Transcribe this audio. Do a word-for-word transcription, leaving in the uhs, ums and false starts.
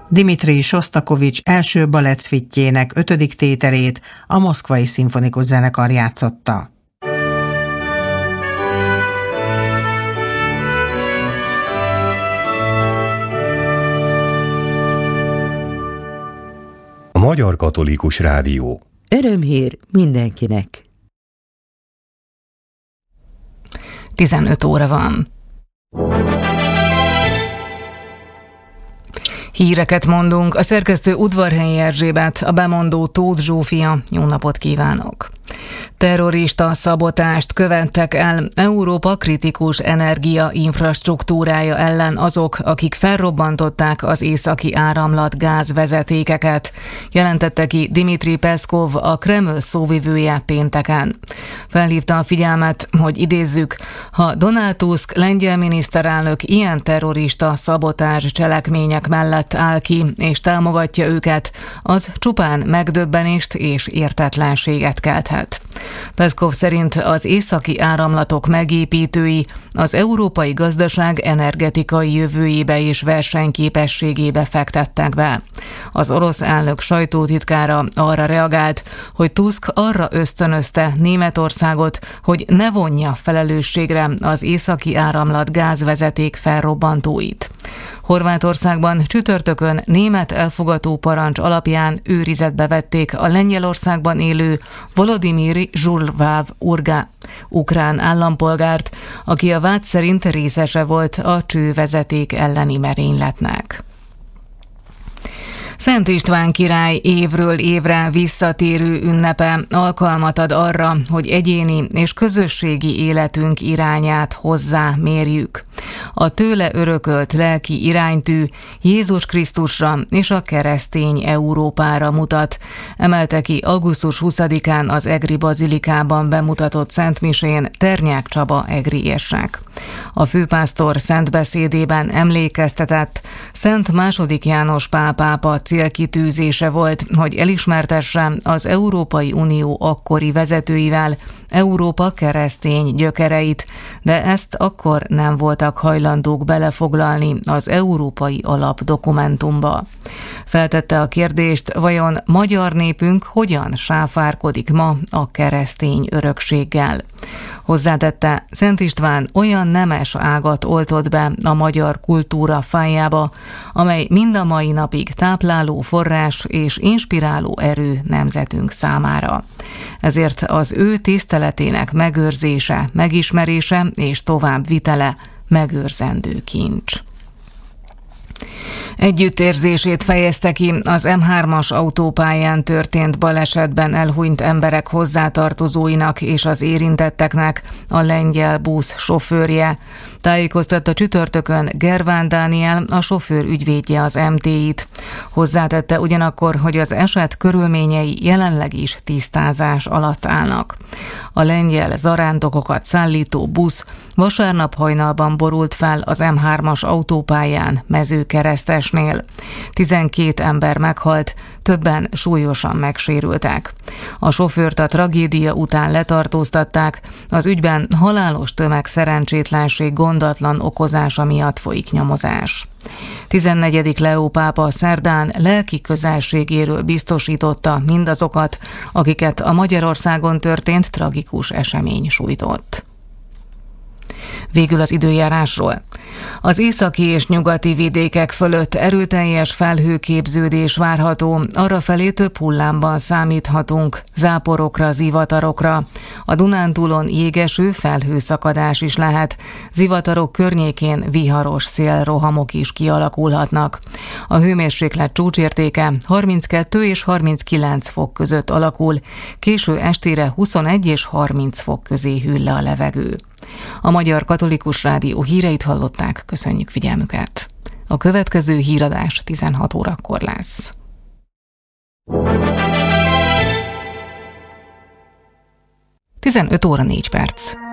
Dimitrij Sosztakovics első balettszvitjének ötödik tételét a Moszkvai Szimfonikus Zenekar játszotta. A Magyar Katolikus Rádió. Örömhír mindenkinek. tizenöt óra van. Híreket mondunk, a szerkesztő Udvarhelyi Erzsébet, a bemondó Tóth Zsófia. Jó napot kívánok! Terrorista szabotást követtek el Európa kritikus energia infrastruktúrája ellen azok, akik felrobbantották az északi áramlat gázvezetékeket, jelentette ki Dimitrij Peszkov, a Kreml szóvivője pénteken. Felhívta a figyelmet, hogy idézzük, ha Donald Tusk lengyel miniszterelnök ilyen terrorista szabotázs cselekmények mellett áll ki és támogatja őket, az csupán megdöbbenést és értetlenséget kelthet. Peszkov szerint az északi áramlatok megépítői az európai gazdaság energetikai jövőjébe és versenyképességébe fektettek be. Az orosz elnök sajtótitkára arra reagált, hogy Tusk arra ösztönözte Németországot, hogy ne vonja felelősségre az északi áramlat gázvezeték felrobbantóit. Horvátországban csütörtökön német elfogató parancs alapján őrizetbe vették a Lengyelországban élő Volodymyr Zsurváv Urga, ukrán állampolgárt, aki a vád szerint részese volt a csővezeték elleni merényletnek. Szent István király évről évre visszatérő ünnepe alkalmat ad arra, hogy egyéni és közösségi életünk irányát hozzá mérjük. A tőle örökölt lelki iránytű Jézus Krisztusra és a keresztény Európára mutat, emelte ki augusztus huszadikán az egri bazilikában bemutatott szentmisén Ternyák Csaba egri érsek. A főpásztor szentbeszédében emlékeztetett, Szent második János Pál pápa célkitűzése volt, hogy elismertesse az Európai Unió akkori vezetőivel Európa keresztény gyökereit, de ezt akkor nem voltak hajlandók belefoglalni az európai alapdokumentumba. Feltette a kérdést, vajon magyar népünk hogyan sáfárkodik ma a keresztény örökséggel. Hozzátette, Szent István olyan nemes ágat oltott be a magyar kultúra fájába, amely mind a mai napig tápláló forrás és inspiráló erő nemzetünk számára. Ezért az ő tiszteletének megőrzése, megismerése és továbbvitele megőrzendő kincs. Együttérzését fejezte ki az em hármas autópályán történt balesetben elhunyt emberek hozzátartozóinak és az érintetteknek a lengyel busz sofőrje. Tájékoztatta csütörtökön Gerván Dániel, a sofőr ügyvédje az em té it. Hozzátette ugyanakkor, hogy az eset körülményei jelenleg is tisztázás alatt állnak. A lengyel zarándokokat szállító busz vasárnap hajnalban borult fel az em hármas autópályán Mezőkeresztesnél. tizenkét ember meghalt, többen súlyosan megsérültek. A sofőrt a tragédia után letartóztatták, az ügyben halálos tömegszerencsétlenség gondatlan okozása miatt folyik nyomozás. tizennegyedik Leó pápa szerdán lelki közelségéről biztosította mindazokat, akiket a Magyarországon történt tragikus esemény sújtott. Végül az időjárásról. Az északi és nyugati vidékek fölött erőteljes felhőképződés várható, arrafelé több hullámban számíthatunk, záporokra, zivatarokra. A Dunántúlon jégeső felhőszakadás is lehet, zivatarok környékén viharos szélrohamok is kialakulhatnak. A hőmérséklet csúcsértéke harminckettő és harminckilenc fok között alakul, késő estére huszonegy és harminc fok közé hűl le a levegő. A Magyar Katolikus Rádió híreit hallották, köszönjük figyelmüket. A következő híradás tizenhat órakor lesz. tizenöt óra négy perc.